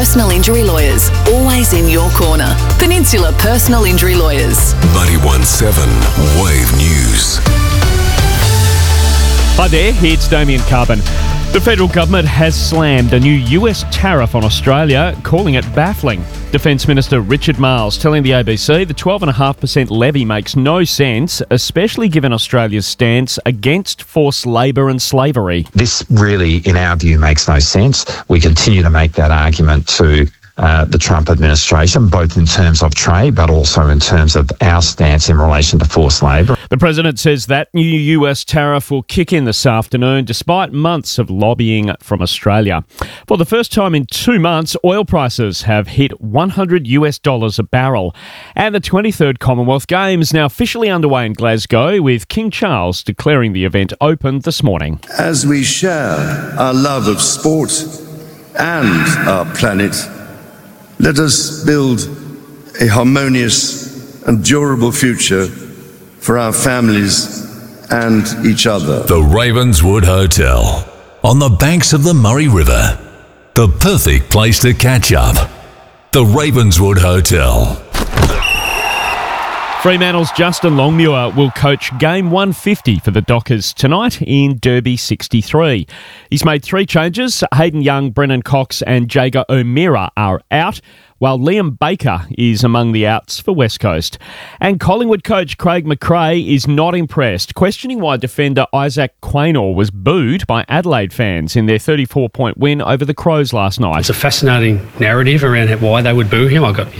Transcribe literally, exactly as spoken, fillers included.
Personal Injury Lawyers, always in your corner. Peninsula Personal Injury Lawyers. ninety-one point seven Wave News. Hi there, it's Damien Carbon. The federal government has slammed a new U S tariff on Australia, calling it baffling. Defence Minister Richard Marles telling the A B C the twelve point five percent levy makes no sense, especially given Australia's stance against forced labour and slavery. This really, in our view, makes no sense. We continue to make that argument to Uh, the Trump administration, both in terms of trade, but also in terms of our stance in relation to forced labour. The President says that new U S tariff will kick in this afternoon, despite months of lobbying from Australia. For the first time in two months, oil prices have hit one hundred U S dollars a barrel. And the twenty-third Commonwealth Games now officially underway in Glasgow, with King Charles declaring the event open this morning. As we share our love of sport and our planet, let us build a harmonious and durable future for our families and each other. The Ravenswood Hotel, on the banks of the Murray River. The perfect place to catch up. The Ravenswood Hotel. Fremantle's Justin Longmuir will coach Game one fifty for the Dockers tonight in Derby sixty-three. He's made three changes. Hayden Young, Brennan Cox and Jager O'Meara are out, while Liam Baker is among the outs for West Coast. And Collingwood coach Craig McRae is not impressed, questioning why defender Isaac Quaynor was booed by Adelaide fans in their thirty-four point win over the Crows last night. It's a fascinating narrative around why they would boo him. I got